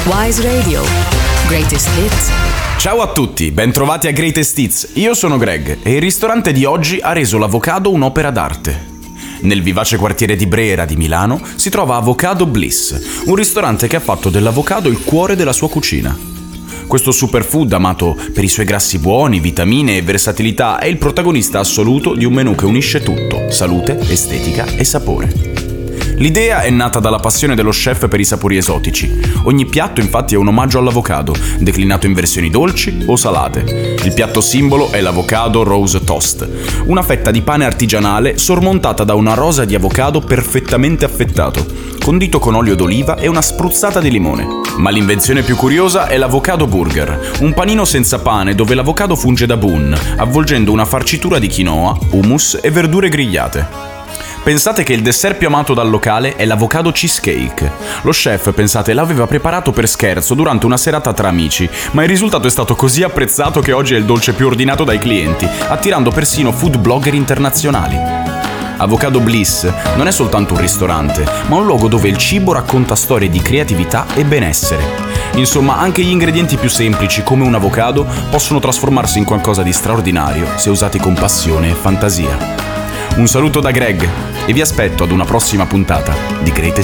Wise Radio. Greatest Hits. Ciao a tutti, bentrovati a Greatest Hits. Io sono Greg e il ristorante di oggi ha reso l'avocado un'opera d'arte. Nel vivace quartiere di Brera di Milano si trova Avocado Bliss, un ristorante che ha fatto dell'avocado il cuore della sua cucina. Questo superfood, amato per i suoi grassi buoni, vitamine e versatilità, è il protagonista assoluto di un menù che unisce tutto: salute, estetica e sapore. L'idea è nata dalla passione dello chef per i sapori esotici. Ogni piatto infatti è un omaggio all'avocado, declinato in versioni dolci o salate. Il piatto simbolo è l'avocado rose toast, una fetta di pane artigianale sormontata da una rosa di avocado perfettamente affettato, condito con olio d'oliva e una spruzzata di limone. Ma l'invenzione più curiosa è l'avocado burger, un panino senza pane dove l'avocado funge da bun, avvolgendo una farcitura di quinoa, hummus e verdure grigliate. Pensate che il dessert più amato dal locale è l'avocado cheesecake. Lo chef, pensate, l'aveva preparato per scherzo durante una serata tra amici, ma il risultato è stato così apprezzato che oggi è il dolce più ordinato dai clienti, attirando persino food blogger internazionali. Avocado Bliss non è soltanto un ristorante, ma un luogo dove il cibo racconta storie di creatività e benessere. Insomma, anche gli ingredienti più semplici, come un avocado, possono trasformarsi in qualcosa di straordinario se usati con passione e fantasia. Un saluto da Greg e vi aspetto ad una prossima puntata di Greatest